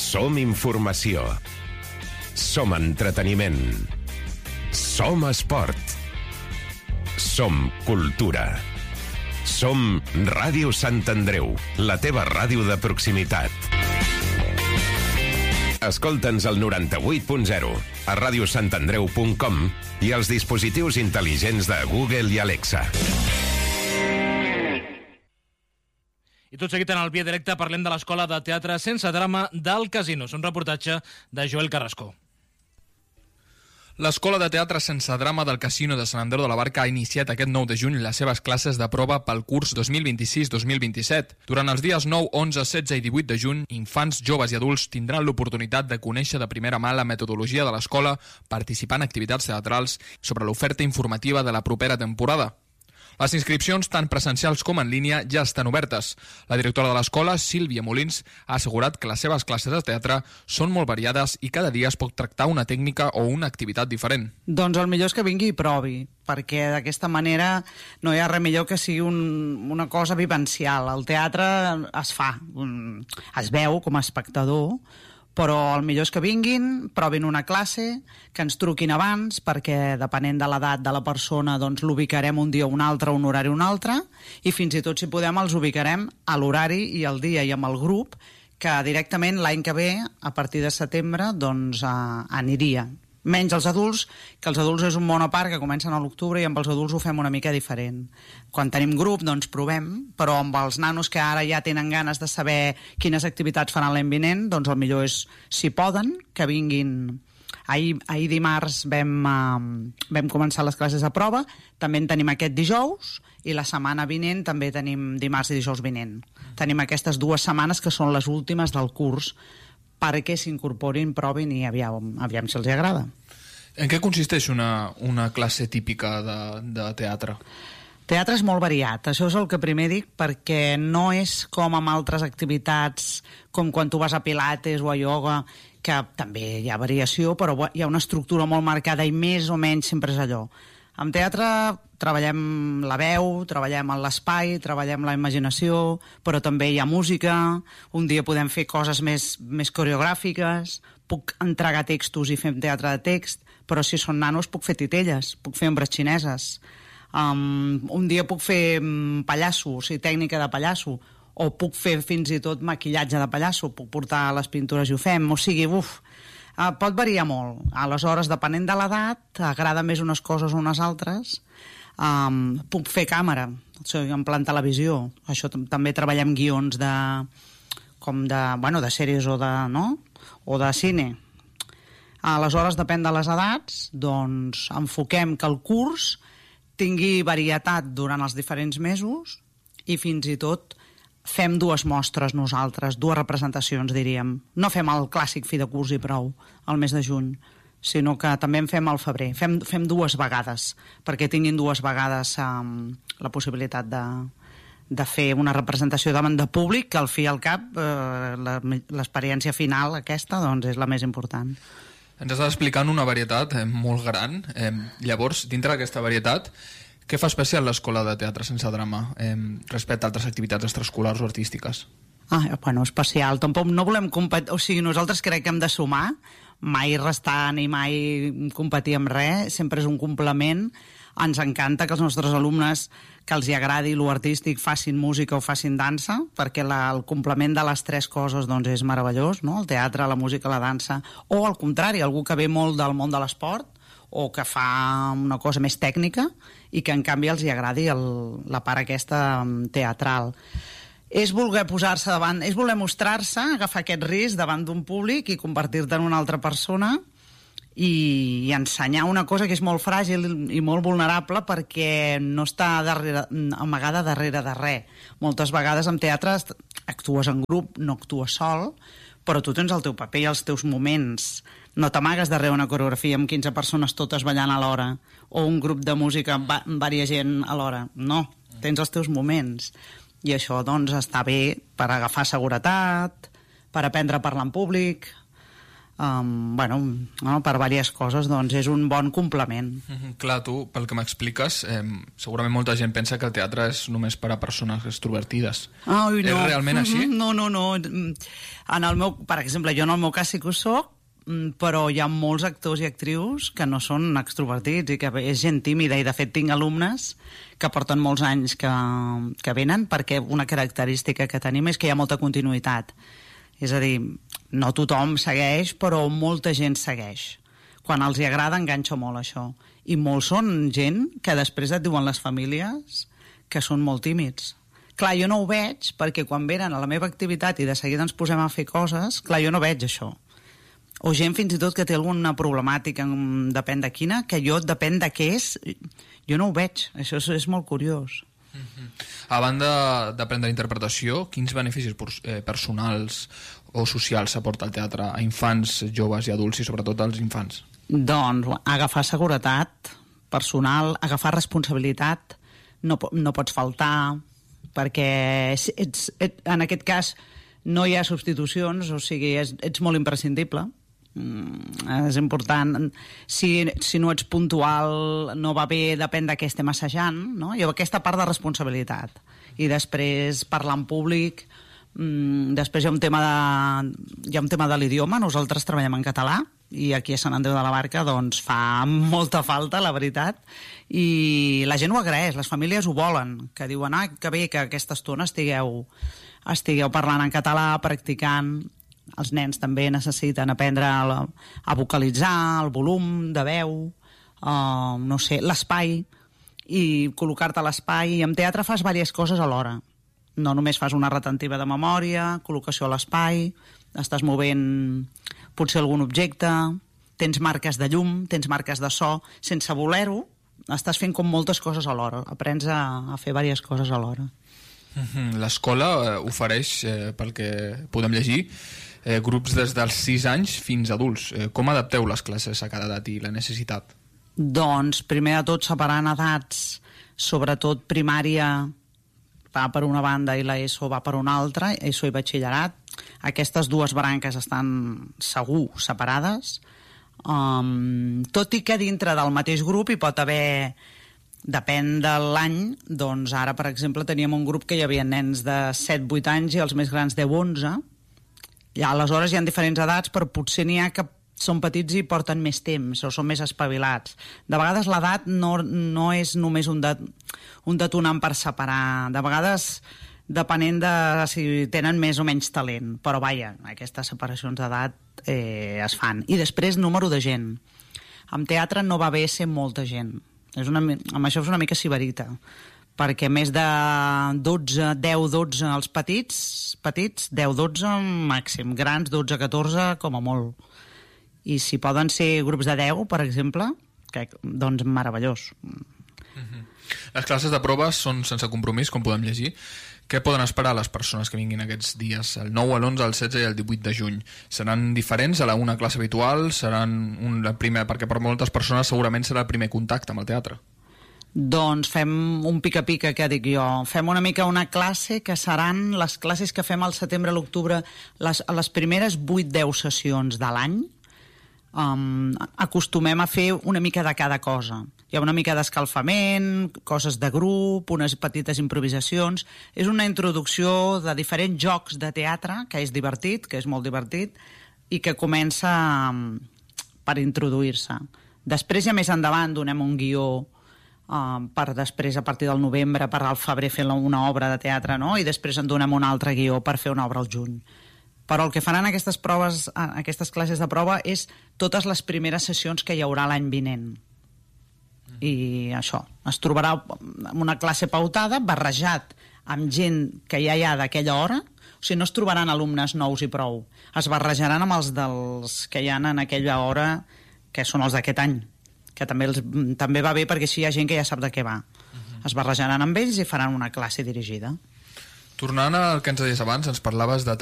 Som informació. Som entreteniment. Som esport. Som cultura. Som Ràdio Sant Andreu, la teva ràdio de proximitat. Escolta'ns al 98.0, a radiosantandreu.com i als dispositius intel·ligents de Google i Alexa. I tot seguit en el Via Directe parlem de l'Escola de Teatre Sense Drama del Casino. És un reportatge de Joel Carrasco. L'Escola de Teatre Sense Drama del Casino de Sant Andreu de la Barca ha iniciat aquest 9 de juny les seves classes de prova pel curs 2026-2027. Durant els dies 9, 11, 16 i 18 de juny, infants, joves i adults tindran l'oportunitat de conèixer de primera mà la metodologia de l'escola, participar en activitats teatrals sobre l'oferta informativa de la propera temporada. Les inscripcions, tant presencials com en línia, ja estan obertes. La directora de l'escola, Sílvia Molins, ha assegurat que les seves classes de teatre són molt variades i cada dia es pot tractar una tècnica o una activitat diferent. Doncs el millor és que vingui i provi, perquè d'aquesta manera no hi ha res millor que sigui una cosa vivencial. El teatre es fa, es veu com a espectador, però el millor és que vinguin, provin una classe, que ens truquin abans, perquè depenent de l'edat de la persona doncs l'ubicarem un dia o un altre, un horari o un altre, i fins i tot, si podem, els ubicarem a l'horari i al dia i amb el grup, que directament l'any que ve, a partir de setembre, doncs aniria. Menys els adults, que els adults és un món a part que comencen a l'octubre i amb els adults ho fem una mica diferent. Quan tenim grup, doncs provem, però amb els nanos que ara ja tenen ganes de saber quines activitats faran l'any vinent, doncs el millor és, si poden, que vinguin. Ahir dimarts vam començar les classes de prova, també en tenim aquest dijous, i la setmana vinent també tenim dimarts i dijous vinent. Tenim aquestes 2 setmanes que són les últimes del curs, perquè s'incorporin, provin i aviam si els agrada. En què consisteix una classe típica de teatre? Teatre és molt variat, això és el que primer dic, perquè no és com amb altres activitats, com quan tu vas a pilates o a ioga, que també hi ha variació, però hi ha una estructura molt marcada i més o menys sempre és allò. En teatre treballem la veu, treballem l'espai, treballem la imaginació, però també hi ha música, un dia podem fer coses més coreogràfiques, puc entregar textos i fer teatre de text, però si són nanos puc fer titelles, puc fer ombres xineses, un dia puc fer pallasso, o sigui, tècnica de pallasso, o puc fer fins i tot maquillatge de pallasso, puc portar les pintures i ho fem, o sigui, pot variar molt. Aleshores, depenent de l'edat, agrada més unes coses o unes altres. Puc fer càmera, en plan televisió. Això també treballem guions de sèries o de cine. Aleshores, depèn de les edats, doncs enfoquem que el curs tingui varietat durant els diferents mesos i fins i tot fem 2 mostres nosaltres, 2 representacions, diríem. No fem el clàssic fi de curs i prou, al mes de juny, sinó que també en fem al febrer. Fem 2 vegades, perquè tinguin 2 vegades la possibilitat de fer una representació davant de públic, que al fi i al cap l'experiència final aquesta doncs, és la més important. Ens estàs explicant una varietat molt gran. Llavors, dintre d'aquesta varietat, què fa especial l'Escola de Teatre Sense Drama respecte a altres activitats extraescolars o artístiques? Especial. Tampoc no volem competir, o sigui, nosaltres crec que hem de sumar, mai restar ni mai competir amb res, sempre és un complement. Ens encanta que els nostres alumnes, que els hi agradi l'artístic, facin música o facin dansa, perquè el complement de les 3 coses doncs, és meravellós, no? El teatre, la música, la dansa, o al contrari, algú que ve molt del món de l'esport, o que fa una cosa més tècnica i que en canvi els hi agradi la part aquesta teatral. És voler posar-se davant, és voler mostrar-se, agafar aquest risc davant d'un públic i convertir-te en una altra persona i ensenyar una cosa que és molt fràgil i molt vulnerable perquè no està amagada darrere de res. Moltes vegades en teatre actues en grup, no actues sol, però tu tens el teu paper i els teus moments. No t'amagues darrere una coreografia amb 15 persones totes ballant alhora o un grup de música amb diversa gent alhora. No, tens els teus moments. I això, doncs, està bé per agafar seguretat, per aprendre a parlar en públic, per diverses coses, doncs és un bon complement. Clar, tu, pel que m'expliques, segurament molta gent pensa que el teatre és només per a persones extrovertides. Ai, no. És realment així? No. Per exemple, jo en el meu cas sí que ho soc, però hi ha molts actors i actrius que no són extrovertits i que és gent tímida, i de fet tinc alumnes que porten molts anys que venen, perquè una característica que tenim és que hi ha molta continuïtat. És a dir, no tothom segueix, però molta gent segueix. Quan els hi agrada, enganxa molt això. I molts són gent que després et diuen les famílies que són molt tímids. Clar, jo no ho veig, perquè quan venen a la meva activitat i de seguida ens posem a fer coses, clar, jo no veig això. O gent fins i tot que té alguna problemàtica, depèn de quina, que jo, depèn de què és, jo no ho veig. Això és molt curiós. A banda d'aprendre interpretació, quins beneficis personals o socials s'aporta al teatre a infants, joves i adults, i sobretot als infants? Doncs agafar seguretat personal, agafar responsabilitat, no pots faltar, perquè en aquest cas no hi ha substitucions, o sigui, ets molt imprescindible. És important. Si no ets puntual, no va bé, depèn de què estem assajant, no? Hi ha aquesta part de responsabilitat. I després parlar en públic, després hi ha un tema de l'idioma. Nosaltres treballem en català i aquí a Sant Andreu de la Barca doncs fa molta falta, la veritat, i la gent ho agraeix, les famílies ho volen, que diuen, que bé que aquesta estona estigueu parlant en català, practicant. Els nens també necessiten aprendre a vocalitzar, el volum de veu, no sé, l'espai, i col·locar-te a l'espai. I en teatre fas diverses coses alhora. No només fas una retentiva de memòria, col·locació a l'espai, estàs movent potser algun objecte, tens marques de llum, tens marques de so, sense voler-ho, estàs fent com moltes coses alhora, aprens a fer diverses coses alhora. L'escola ofereix, pel que podem llegir, grups des dels 6 anys fins a adults. Com adapteu les classes a cada edat i la necessitat? Doncs, primer de tot, separant edats, sobretot primària va per una banda i l'ESO va per una altra, ESO i batxillerat. Aquestes dues branques estan segur separades, tot i que dintre del mateix grup hi pot haver, depèn de l'any, doncs ara, per exemple, teníem un grup que hi havia nens de 7-8 anys i els més grans 10-11, i aleshores hi ha diferents edats, però potser n'hi ha que són petits i porten més temps o són més espavilats. De vegades l'edat no és només un detonant per separar. De vegades depenent de si tenen més o menys talent. Però vaja, aquestes separacions d'edat es fan. I després, número de gent. En teatre no va bé ser molta gent. Amb això és una mica sibarita, perquè més de 10-12 els petits, 10-12 màxim, grans 12-14 com a molt. I si poden ser grups de 10, per exemple, doncs meravellós. Les classes de proves són sense compromís, com podem llegir. Què poden esperar les persones que vinguin aquests dies, el 9, l'11, el 16 i el 18 de juny? Seran diferents a una classe habitual? Seran la primera, perquè per moltes persones segurament serà el primer contacte amb el teatre. Doncs fem un pica-pica, que dic jo. Fem una mica una classe que seran les classes que fem al setembre, a l'octubre, les primeres 8-10 sessions de l'any. Acostumem a fer una mica de cada cosa. Hi ha una mica d'escalfament, coses de grup, unes petites improvisacions. És una introducció de diferents jocs de teatre, que és divertit, que és molt divertit, i que comença per introduir-se. Després, ja més endavant, donem un guió per després, a partir del novembre, per al febrer fer una obra de teatre, no? I després en donem un altre guió per fer una obra al juny. Però el que faran aquestes classes de prova és totes les primeres sessions que hi haurà l'any vinent. I això, es trobarà una classe pautada, barrejat amb gent que ja hi ha d'aquella hora. O sigui, no es trobaran alumnes nous i prou. Es barrejaran amb els dels que hi ha en aquella hora, que són els d'aquest any, que també va bé perquè així hi ha gent que ja sap de què va. Es barrejaran amb ells i faran una classe dirigida. Tornant al que ens deies abans, ens parlaves de